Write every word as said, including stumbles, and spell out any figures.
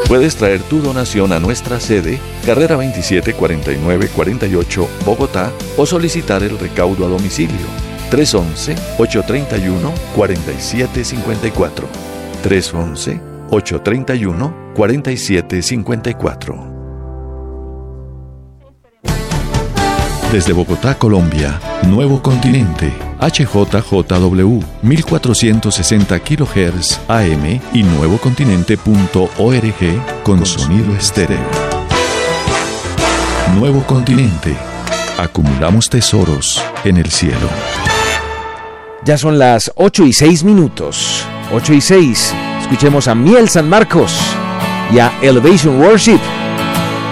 Puedes traer tu donación a nuestra sede, Carrera veintisiete cuarenta y nueve cuarenta y ocho, Bogotá, o solicitar el recaudo a domicilio. tres once, ocho treinta y uno, cuarenta y siete cincuenta y cuatro. tres once, ocho treinta y uno, cuarenta y siete cincuenta y cuatro. Desde Bogotá, Colombia, Nuevo Continente, H J J W, mil cuatrocientos sesenta kilohertz A M y nuevocontinente punto org con, con sonido estéreo. Nuevo Continente. Acumulamos tesoros en el cielo. Ya son las ocho y seis minutos. ocho y seis. Escuchemos a Miel San Marcos y a Elevation Worship.